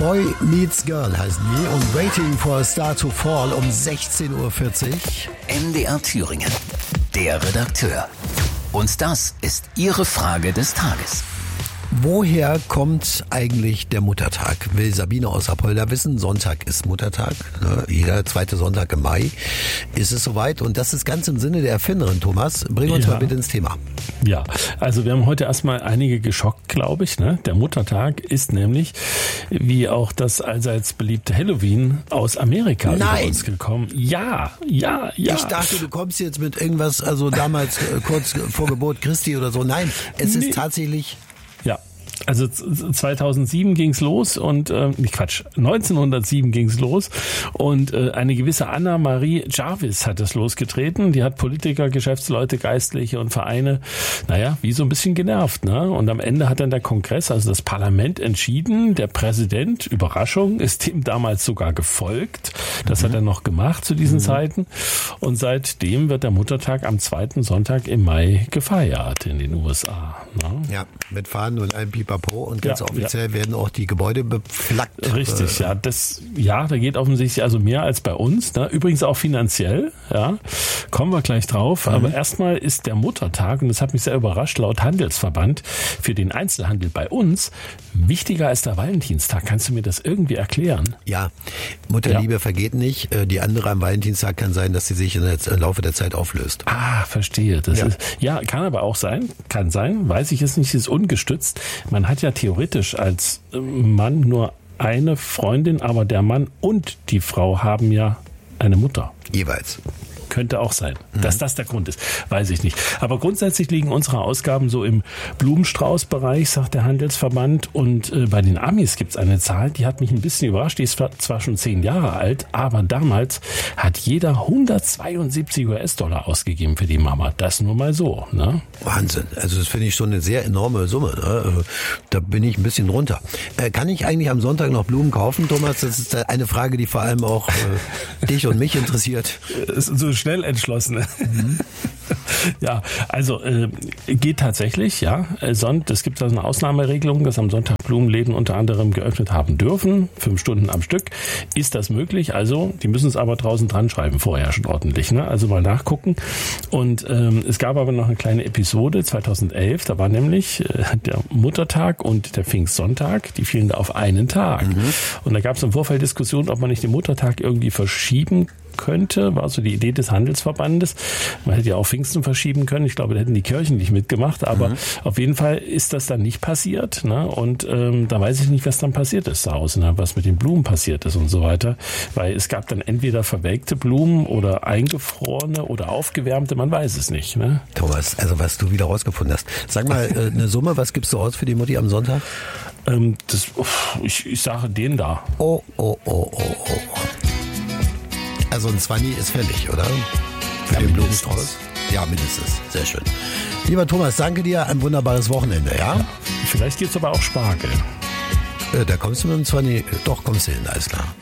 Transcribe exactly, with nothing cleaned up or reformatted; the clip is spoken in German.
Boy Meets Girl heißen die und Waiting for a Star to Fall um sechzehn Uhr vierzig. M D R Thüringen, der Redakteur. Und das ist Ihre Frage des Tages. Woher kommt eigentlich der Muttertag? Will Sabine aus Apolda wissen. Sonntag ist Muttertag. Ne? Jeder zweite Sonntag im Mai ist es soweit. Und das ist ganz im Sinne der Erfinderin, Thomas. Bring uns Ja. mal bitte ins Thema. Ja, also wir haben heute erstmal einige geschockt, glaube ich. Ne? Der Muttertag ist nämlich, wie auch das allseits beliebte Halloween, aus Amerika Nein. über uns gekommen. Ja, ja, ja. Ich dachte, du kommst jetzt mit irgendwas, also damals äh, kurz vor Geburt Christi oder so. Nein, es Nee. ist tatsächlich... Ja, also zweitausendsieben ging's los und, äh, nicht Quatsch, neunzehnhundertsieben ging's los und äh, eine gewisse Anna-Marie Jarvis hat es losgetreten. Die hat Politiker, Geschäftsleute, Geistliche und Vereine, naja, wie so ein bisschen genervt, ne? Und am Ende hat dann der Kongress, also das Parlament, entschieden. Der Präsident, Überraschung, ist dem damals sogar gefolgt. Das mhm. hat er noch gemacht zu diesen mhm. Zeiten. Und seitdem wird der Muttertag am zweiten Sonntag im Mai gefeiert in den U S A. Ne? Ja, mit Fahnen und allem Pipapo und ganz Ja, offiziell ja. werden auch die Gebäude beflaggt. Richtig, ja, das, ja, da geht offensichtlich also mehr als bei uns, ne? Übrigens auch finanziell, ja, kommen wir gleich drauf, mhm. aber erstmal ist der Muttertag, und das hat mich sehr überrascht, laut Handelsverband für den Einzelhandel bei uns wichtiger als der Valentinstag. Kannst du mir das irgendwie erklären? Ja, Mutterliebe Ja. vergeht nicht. Die andere am Valentinstag kann sein, dass sie sich im Laufe der Zeit auflöst. Ah, verstehe. Das Ja. ist, ja, kann aber auch sein, kann sein, weiß ich jetzt nicht, ist ungestützt. Man hat ja theoretisch als Mann nur eine Freundin, aber der Mann und die Frau haben ja eine Mutter. Jeweils. Könnte auch sein. Dass das der Grund ist, weiß ich nicht. Aber grundsätzlich liegen unsere Ausgaben so im Blumenstrauß-Bereich, sagt der Handelsverband. Und äh, bei den Amis gibt es eine Zahl, die hat mich ein bisschen überrascht. Die ist zwar schon zehn Jahre alt, aber damals hat jeder hundertzweiundsiebzig US-Dollar ausgegeben für die Mama. Das nur mal so. Ne? Wahnsinn. Also das finde ich schon eine sehr enorme Summe. Ne? Da bin ich ein bisschen runter. Äh, kann ich eigentlich am Sonntag noch Blumen kaufen, Thomas? Das ist eine Frage, die vor allem auch äh, dich und mich interessiert. So schnell entschlossen. Mhm. Ja, also äh, geht tatsächlich, ja. Sonnt, es gibt also eine Ausnahmeregelung, dass am Sonntag Blumenläden unter anderem geöffnet haben dürfen, fünf Stunden am Stück. Ist das möglich? Also, die müssen es aber draußen dran schreiben, vorher schon ordentlich, ne? Also mal nachgucken. Und ähm, es gab aber noch eine kleine Episode zweitausendelf, da war nämlich äh, der Muttertag und der Pfingstsonntag, die fielen da auf einen Tag. Mhm. Und da gab es im Vorfeld Diskussionen, ob man nicht den Muttertag irgendwie verschieben könnte, war so die Idee des Handelsverbandes. Man hätte ja auch Pfingsten verschieben können. Ich glaube, da hätten die Kirchen nicht mitgemacht, aber mhm. auf jeden Fall ist das dann nicht passiert. Ne? Und ähm, da weiß ich nicht, was dann passiert ist zu Hause, ne? Was mit den Blumen passiert ist und so weiter. Weil es gab dann entweder verwelkte Blumen oder eingefrorene oder aufgewärmte, man weiß es nicht. Ne? Thomas, also was du wieder rausgefunden hast. Sag mal, äh, eine Summe, was gibst du aus für die Mutti am Sonntag? Ähm, das, uff, ich, ich sage den da. Oh, oh, oh, oh, oh. Also ein Zwanni ist fällig, oder? Für ja, den mindestens. Blumenstrauß? Ja, mindestens. Sehr schön. Lieber Thomas, danke dir. Ein wunderbares Wochenende, ja? ja vielleicht gibt's aber auch Spargel. Äh, da kommst du mit dem Zwanni. Doch, kommst du hin, alles klar.